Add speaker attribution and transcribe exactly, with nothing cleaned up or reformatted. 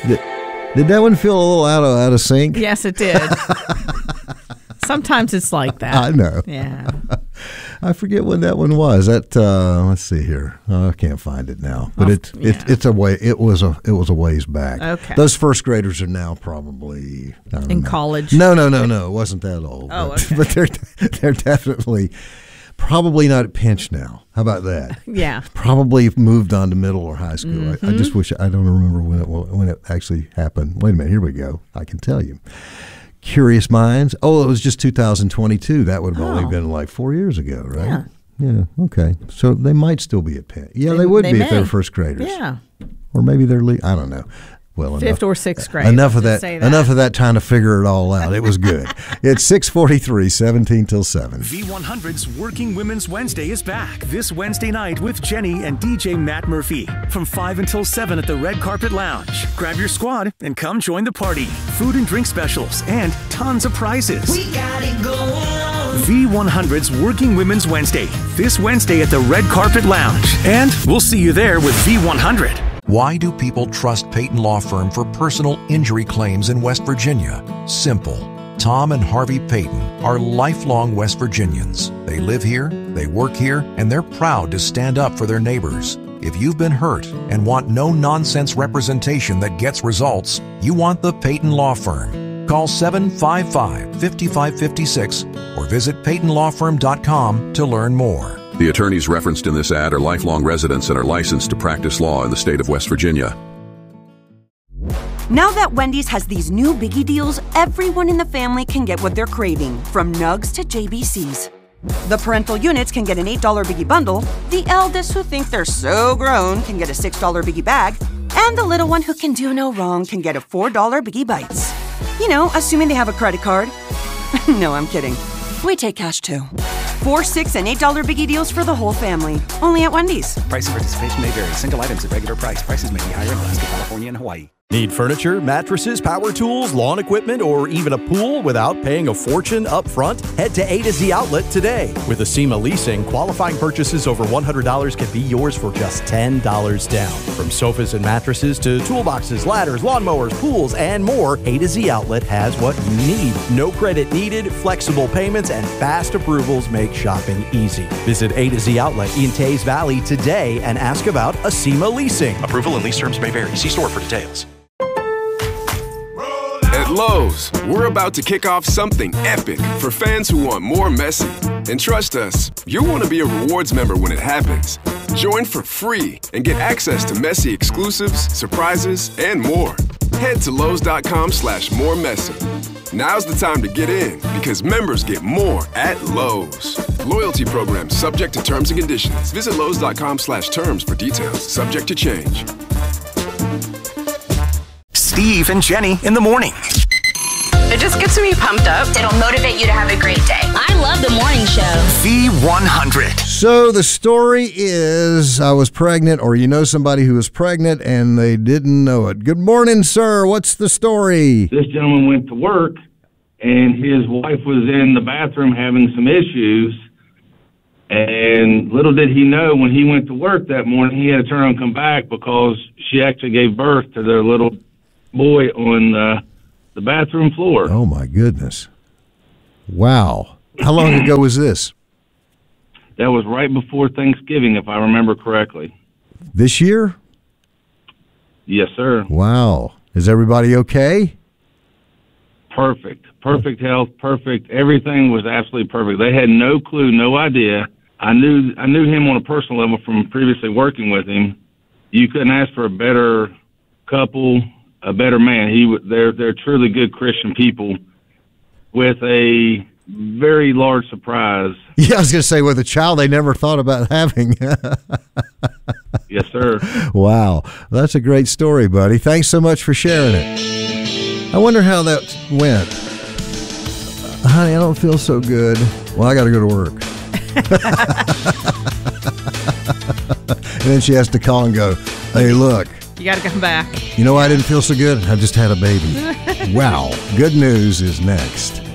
Speaker 1: Did, did that one feel a little out of out of sync?
Speaker 2: Yes, it did. Sometimes it's like that.
Speaker 1: I know.
Speaker 2: Yeah.
Speaker 1: I forget when that one was. That uh, let's see here. Oh, I can't find it now. But
Speaker 2: Oh,
Speaker 1: it,
Speaker 2: yeah.
Speaker 1: it it's a way. It was a it was a ways back.
Speaker 2: Okay.
Speaker 1: Those first graders are now probably I don't
Speaker 2: In
Speaker 1: know.
Speaker 2: college?
Speaker 1: No, no, no, no. It wasn't that old.
Speaker 2: Oh,
Speaker 1: but,
Speaker 2: okay.
Speaker 1: but they're they're definitely probably not at Pinch now. How about that?
Speaker 2: Yeah.
Speaker 1: Probably moved on to middle or high school.
Speaker 2: Mm-hmm.
Speaker 1: I, I just wish I don't remember when it when it actually happened. Wait a minute. Here we go. I can tell you. Curious Minds. Oh, it was just two thousand twenty-two. That would have
Speaker 2: Oh.
Speaker 1: only been like four years ago, right?
Speaker 2: Yeah.
Speaker 1: Yeah. Okay. So they might still be at Penn. Yeah, they,
Speaker 2: They-
Speaker 1: would
Speaker 2: they
Speaker 1: be if they
Speaker 2: may.
Speaker 1: were first graders.
Speaker 2: Yeah.
Speaker 1: Or maybe they're. Le- I don't know. Well,
Speaker 2: Fifth
Speaker 1: enough,
Speaker 2: or sixth grade.
Speaker 1: Enough of
Speaker 2: Let's
Speaker 1: that,
Speaker 2: just say
Speaker 1: Enough of that time to figure it all out. It was good. It's six forty-three, seventeen till seven.
Speaker 3: V one hundred's Working Women's Wednesday is back this Wednesday night with Jenny and D J Matt Murphy from five until seven at the Red Carpet Lounge. Grab your squad and come join the party. Food and drink specials and tons of prizes.
Speaker 4: We got it going on.
Speaker 3: V one hundred's Working Women's Wednesday this Wednesday at the Red Carpet Lounge. And we'll see you there with V one hundred.
Speaker 5: Why do people trust Peyton Law Firm for personal injury claims in West Virginia? Simple. Tom and Harvey Peyton are lifelong West Virginians. They live here, they work here, and they're proud to stand up for their neighbors. If you've been hurt and want no-nonsense representation that gets results, you want the Peyton Law Firm. Call seven five five, five five five six or visit peyton law firm dot com to learn more.
Speaker 6: The attorneys referenced in this ad are lifelong residents and are licensed to practice law in the state of West Virginia.
Speaker 7: Now that Wendy's has these new biggie deals, everyone in the family can get what they're craving, from nugs to J B Cs. The parental units can get an eight dollar biggie bundle, the eldest who think they're so grown can get a six dollar biggie bag, and the little one who can do no wrong can get a four dollar biggie bites. You know, assuming they have a credit card. No, I'm kidding. We take cash too. Four, six, and eight dollar biggie deals for the whole family. Only at Wendy's.
Speaker 8: Price and participation may vary. Single items at regular price. Prices may be higher in Alaska, California, and Hawaii.
Speaker 9: Need furniture, mattresses, power tools, lawn equipment, or even a pool without paying a fortune up front? Head to A to Z Outlet today. With Acima Leasing, qualifying purchases over one hundred dollars can be yours for just ten dollars down. From sofas and mattresses to toolboxes, ladders, lawnmowers, pools, and more, A to Z Outlet has what you need. No credit needed, flexible payments, and fast approvals make shopping easy. Visit A to Z Outlet in Tays Valley today and ask about Acima Leasing.
Speaker 10: Approval and lease terms may vary. See store for details.
Speaker 11: At Lowe's, we're about to kick off something epic for fans who want more Messi. And trust us, you'll want to be a rewards member when it happens. Join for free and get access to Messi exclusives, surprises, and more. Head to Lowe's.com slash more Messi. Now's the time to get in because members get more at Lowe's. Loyalty program subject to terms and conditions. Visit Lowe's.com slash terms for details. Subject to change.
Speaker 3: Steve and Jenny in the morning.
Speaker 12: It just gets me pumped up. It'll motivate you to have a great day. I love the morning show.
Speaker 3: V one hundred.
Speaker 1: So the story is I was pregnant, or you know somebody who was pregnant and they didn't know it. Good morning, sir. What's the story?
Speaker 13: This gentleman went to work, and his wife was in the bathroom having some issues. And little did he know, when he went to work that morning, he had to turn around and come back because she actually gave birth to their little boy on uh, the bathroom floor.
Speaker 1: Oh, my goodness. Wow. How long ago was this?
Speaker 13: That was right before Thanksgiving, if I remember correctly.
Speaker 1: This year?
Speaker 13: Yes, sir.
Speaker 1: Wow. Is everybody okay?
Speaker 13: Perfect. Perfect health, perfect. Everything was absolutely perfect. They had no clue, no idea. I knew I knew him on a personal level from previously working with him. You couldn't ask for a better couple, a better man. He w- they're they're truly good Christian people with a very large surprise.
Speaker 1: Yeah, I was going to say, with a child they never thought about having.
Speaker 13: Yes, sir.
Speaker 1: Wow. That's a great story, buddy. Thanks so much for sharing it. I wonder how that went. Honey, I don't feel so good. Well, I got to go to work. And then she has to call and go, hey, look.
Speaker 2: You got to come back.
Speaker 1: You know why I didn't feel so good? I just had a baby. Wow. Good news is next.